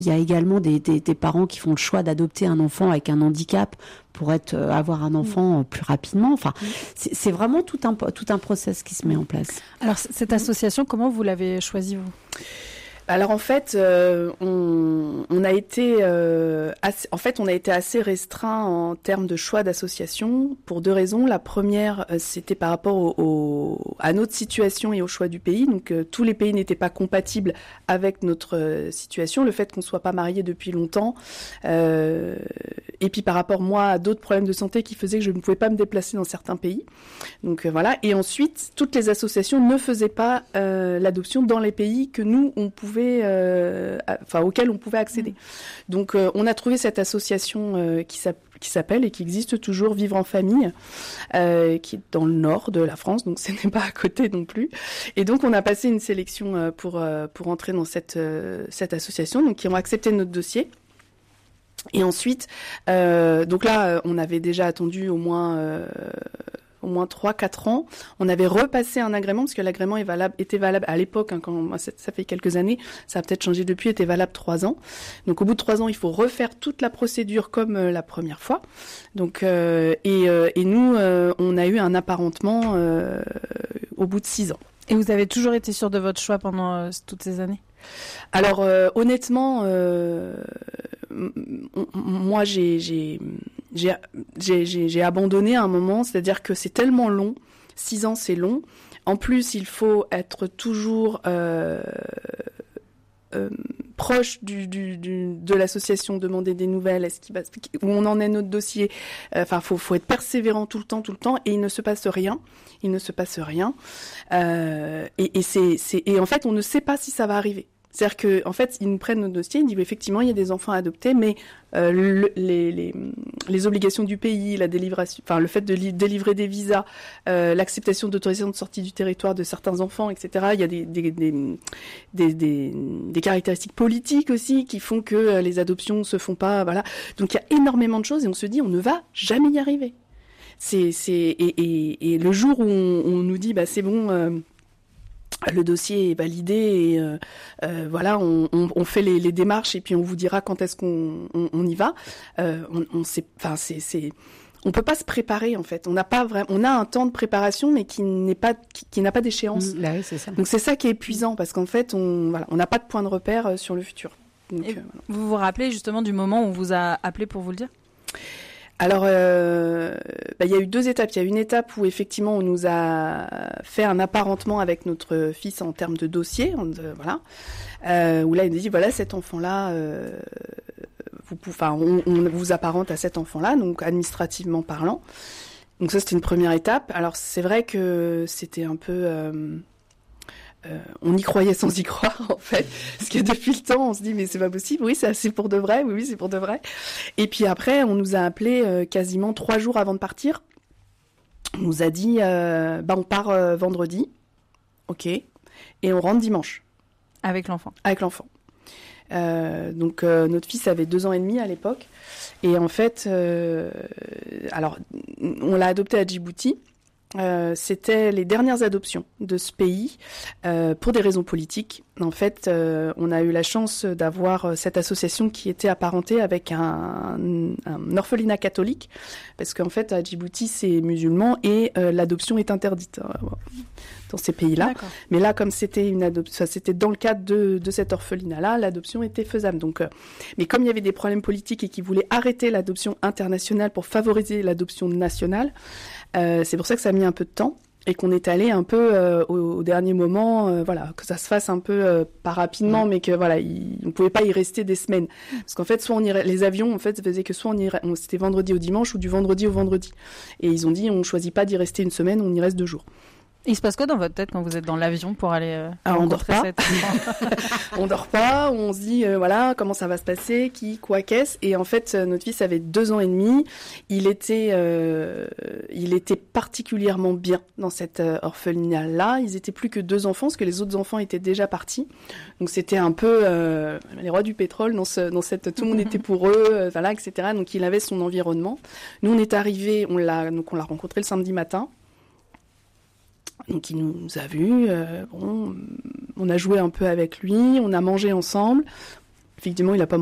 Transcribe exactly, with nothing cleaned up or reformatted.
Il y a également des, des, des parents qui font le choix d'adopter un enfant avec un handicap pour être, euh, avoir un enfant mmh. plus rapidement. Enfin, mmh. c'est, c'est vraiment tout un, tout un process qui se met en place. Alors, cette association, comment vous l'avez choisie, vous ? Alors en fait, euh, on, on a été, euh, assez, en fait, on a été assez restreint en termes de choix d'association pour deux raisons. La première, euh, c'était par rapport au, au, à notre situation et au choix du pays. Donc euh, tous les pays n'étaient pas compatibles avec notre euh, situation. Le fait qu'on soit pas mariés depuis longtemps, euh, et puis par rapport moi à d'autres problèmes de santé qui faisaient que je ne pouvais pas me déplacer dans certains pays. Donc euh, voilà. Et ensuite, toutes les associations ne faisaient pas euh, l'adoption dans les pays que nous on pouvait Euh, enfin, auquel on pouvait accéder. Donc, euh, on a trouvé cette association euh, qui, s'app- qui s'appelle et qui existe toujours, Vivre en famille, euh, qui est dans le nord de la France, donc ce n'est pas à côté non plus. Et donc, on a passé une sélection euh, pour, euh, pour entrer dans cette, euh, cette association, donc qui ont accepté notre dossier. Et ensuite, euh, donc là, on avait déjà attendu au moins... Euh, au moins trois quatre ans. On avait repassé un agrément, parce que l'agrément est valable, était valable à l'époque, hein, quand moi, ça, ça fait quelques années, ça a peut-être changé depuis, était valable trois ans. Donc au bout de trois ans, il faut refaire toute la procédure comme euh, la première fois. Donc euh, et, euh, et nous, euh, on a eu un apparentement euh, au bout de six ans. Et vous avez toujours été sûr de votre choix pendant euh, toutes ces années ? Alors euh, honnêtement, euh, m- m- moi j'ai, j'ai, j'ai, j'ai, j'ai, j'ai abandonné à un moment, c'est-à-dire que c'est tellement long, six ans c'est long. En plus, il faut être toujours euh, euh, proche du, du, du, de l'association, demander des nouvelles, est-ce qu'il va, où on en est notre dossier. Enfin, faut, faut être persévérant tout le temps, tout le temps, et il ne se passe rien. Il ne se passe rien. Euh, et, et c'est, c'est, et en fait, on ne sait pas si ça va arriver. C'est-à-dire que, en fait, ils nous prennent notre dossier, ils disent effectivement, il y a des enfants adoptés, mais euh, le, les, les, les obligations du pays, la délivration, enfin le fait de li- délivrer des visas, euh, l'acceptation d'autorisation de sortie du territoire de certains enfants, et cetera. Il y a des des, des, des, des, des caractéristiques politiques aussi qui font que euh, les adoptions se font pas, voilà. Donc il y a énormément de choses et on se dit, on ne va jamais y arriver. C'est c'est et et, et le jour où on, on nous dit, bah c'est bon. Euh, Le dossier est validé et euh, euh, voilà, on, on, on fait les, les démarches et puis on vous dira quand est-ce qu'on on, on y va. Euh, on, on sait, enfin c'est, c'est, on peut pas se préparer en fait. On n'a pas vraiment, on a un temps de préparation mais qui n'est pas, qui, qui n'a pas d'échéance. Mmh, là, oui, c'est ça. Donc c'est ça qui est épuisant parce qu'en fait on, voilà, on n'a pas de point de repère euh, sur le futur. Donc, et euh, voilà. Vous vous rappelez justement du moment où on vous a appelé pour vous le dire ? Alors, euh, bah, il y a eu deux étapes. Il y a une étape où effectivement on nous a fait un apparentement avec notre fils en termes de dossier, on, euh, voilà, euh, où là il nous dit voilà cet enfant-là, euh, vous, enfin on, on vous apparente à cet enfant-là, donc administrativement parlant. Donc ça c'était une première étape. Alors c'est vrai que c'était un peu euh, Euh, on y croyait sans y croire en fait, parce que depuis le temps on se dit mais c'est pas possible, oui c'est, c'est pour de vrai, oui, oui c'est pour de vrai. Et puis après on nous a appelé euh, quasiment trois jours avant de partir, on nous a dit euh, bah on part euh, vendredi, ok, et on rentre dimanche. Avec l'enfant. Avec l'enfant. Euh, donc euh, notre fils avait deux ans et demi à l'époque, et en fait, euh, alors on l'a adopté à Djibouti. Euh, c'était les dernières adoptions de ce pays euh, pour des raisons politiques. En fait, euh, on a eu la chance d'avoir cette association qui était apparentée avec un, un orphelinat catholique, parce qu'en fait, à Djibouti, c'est musulman et euh, l'adoption est interdite euh, dans ces pays-là. D'accord. Mais là, comme c'était une adoption, c'était dans le cadre de, de cet orphelinat-là, l'adoption était faisable. Donc, euh, mais comme il y avait des problèmes politiques et qu'ils voulaient arrêter l'adoption internationale pour favoriser l'adoption nationale, Euh, c'est pour ça que ça a mis un peu de temps et qu'on est allé un peu euh, au, au dernier moment, euh, voilà, que ça se fasse un peu euh, pas rapidement, mmh. mais que voilà, il, on pouvait pas y rester des semaines, parce qu'en fait, soit on irait, les avions, en fait, ça faisait que soit on irait, on, c'était vendredi au dimanche ou du vendredi au vendredi, et ils ont dit on choisit pas d'y rester une semaine, on y reste deux jours. Il se passe quoi dans votre tête quand vous êtes dans l'avion pour aller euh, ah, on dort pas. Cette... on dort pas, on se dit euh, voilà comment ça va se passer, qui, quoi, qu'est-ce. Et en fait, euh, notre fils avait deux ans et demi. Il était, euh, il était particulièrement bien dans cette euh, orphelinat-là. Ils étaient plus que deux enfants, parce que les autres enfants étaient déjà partis. Donc c'était un peu euh, les rois du pétrole dans ce, dans cette, tout le monde était pour eux, euh, voilà, et cetera. Donc il avait son environnement. Nous on est arrivés, on l'a, donc on l'a rencontré le samedi matin. Donc il nous a vus, euh, bon, on a joué un peu avec lui, on a mangé ensemble. effectivement, il n'a pas